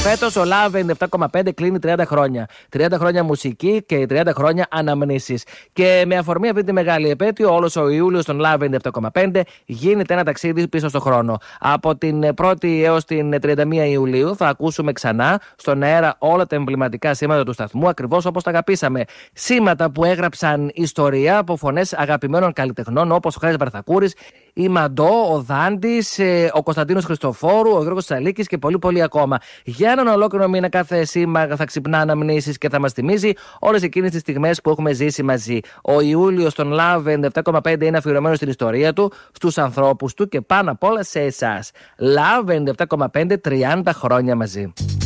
Φέτος ο Love 97,5 κλείνει 30 χρόνια. 30 χρόνια μουσική και 30 χρόνια αναμνήσεις. Και με αφορμή αυτή τη μεγάλη επέτειο, όλος ο Ιούλιος των Love 97,5 γίνεται ένα ταξίδι πίσω στον χρόνο. Από την 1η έως την 31 Ιουλίου θα ακούσουμε ξανά στον αέρα όλα τα εμβληματικά σήματα του σταθμού, ακριβώς όπως τα αγαπήσαμε. Σήματα που έγραψαν ιστορία από φωνές αγαπημένων καλλιτεχνών όπως ο Χάρης Βαρθακούρης, η Μαντό, ο Δάντης, ο Κωνσταντίνος Χριστοφόρου, ο Γιώργος Τσαλίκης και πολλοί ακόμα. Για έναν ολόκληρο μήνα κάθε σήμα θα ξυπνά αναμνήσεις και θα μας θυμίζει όλες εκείνες τις στιγμές που έχουμε ζήσει μαζί. Ο Ιούλιος των Love 97,5 είναι αφιερωμένος στην ιστορία του, στους ανθρώπους του και πάνω απ' όλα σε εσάς. Love 97,5 30 χρόνια μαζί.